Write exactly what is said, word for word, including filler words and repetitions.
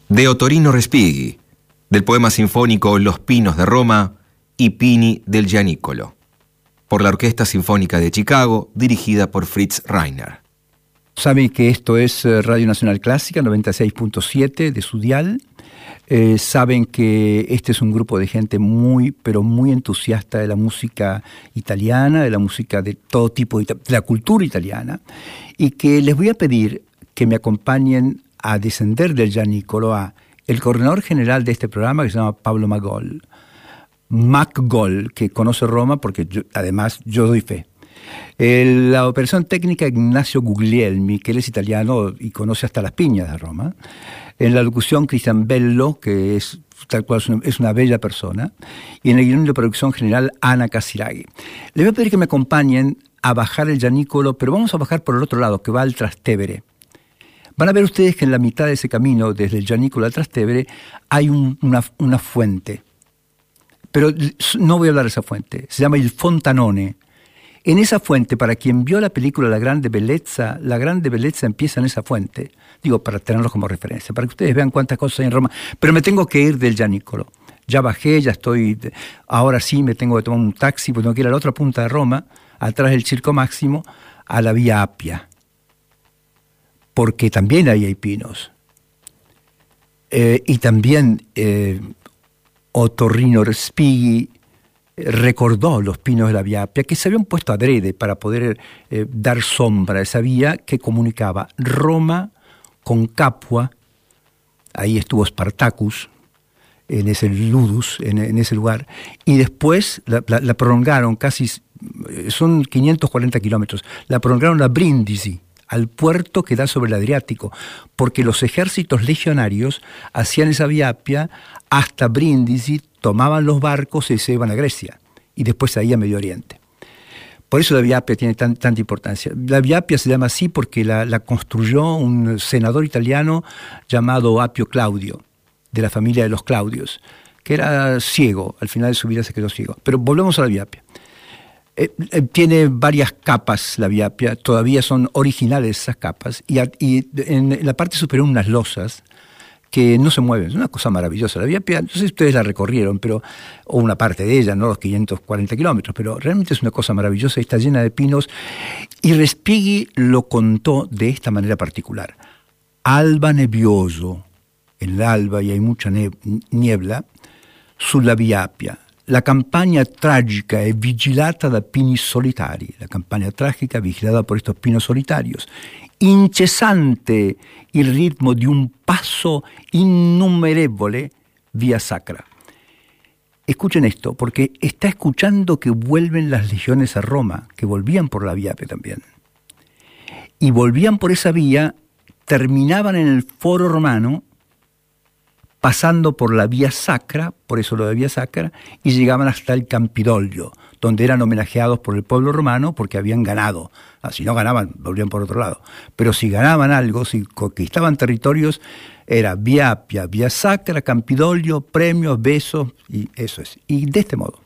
de Ottorino Respighi, del poema sinfónico Los Pinos de Roma y Pini del Gianicolo, por la Orquesta Sinfónica de Chicago, dirigida por Fritz Reiner. Saben que esto es Radio Nacional Clásica, noventa y seis punto siete de su dial. Eh, saben que este es un grupo de gente muy, pero muy entusiasta de la música italiana, de la música de todo tipo, de la cultura italiana, y que les voy a pedir que me acompañen a descender del Gianicolo a el coordinador general de este programa, que se llama Pablo Magol. Magol, que conoce Roma porque yo, además yo doy fe. El, la operación técnica Ignacio Guglielmi, que él es italiano y conoce hasta las piñas de Roma. En la locución Cristian Bello, que es tal cual es una, es una bella persona. Y en el guion de producción general Ana Casiraghi. Les voy a pedir que me acompañen a bajar el Gianicolo, pero vamos a bajar por el otro lado, que va al Trastevere. Van a ver ustedes que en la mitad de ese camino, desde el Gianicolo al Trastevere, hay un, una, una fuente. Pero no voy a hablar de esa fuente. Se llama il Fontanone. En esa fuente, para quien vio la película La Grande Bellezza, La Grande Bellezza empieza en esa fuente. Digo, para tenerlos como referencia, para que ustedes vean cuántas cosas hay en Roma. Pero me tengo que ir del Gianicolo. Ya bajé, ya estoy... Ahora sí me tengo que tomar un taxi, porque tengo que ir a la otra punta de Roma, atrás del Circo Máximo, a la Vía Appia. Porque también ahí hay pinos. Eh, y también eh, Ottorino Respighi recordó los pinos de la Vía Appia, que se habían puesto adrede para poder eh, dar sombra a esa vía que comunicaba Roma con Capua. Ahí estuvo Spartacus, en ese Ludus, en, en ese lugar, y después la, la, la prolongaron casi, son quinientos cuarenta kilómetros, la prolongaron a Brindisi, al puerto que da sobre el Adriático, porque los ejércitos legionarios hacían esa Vía Appia hasta Brindisi, tomaban los barcos y se iban a Grecia, y después ahí a Medio Oriente. Por eso la Vía Appia tiene tan, tanta importancia. La Vía Appia se llama así porque la, la construyó un senador italiano llamado Apio Claudio, de la familia de los Claudios, que era ciego, al final de su vida se quedó ciego. Pero volvemos a la Vía Appia. Eh, eh, tiene varias capas la Vía Appia, todavía son originales esas capas, y, a, y en la parte superior unas losas que no se mueven. Es una cosa maravillosa. La Vía Appia, no sé si ustedes la recorrieron, pero, o una parte de ella, no los quinientos cuarenta kilómetros, pero realmente es una cosa maravillosa y está llena de pinos. Y Respighi lo contó de esta manera particular. Alba nebbioso, en el alba y hay mucha niebla, sulla Via Appia. La campagna tragica è vigilata da pini solitari, la campagna trágica vigilada por estos pinos solitarios. Incesante il ritmo di un passo innumerevole vía sacra. Escuchen esto, porque está escuchando que vuelven las legiones a Roma, que volvían por la Vía Appia también. Y volvían por esa vía, terminaban en el Foro Romano, pasando por la Vía Sacra, por eso lo de Vía Sacra, y llegaban hasta el Campidoglio, donde eran homenajeados por el pueblo romano porque habían ganado. Ah, si no ganaban, volvían por otro lado. Pero si ganaban algo, si conquistaban territorios, era Vía Appia, Vía Sacra, Campidoglio, premios, besos, y eso es. Y de este modo.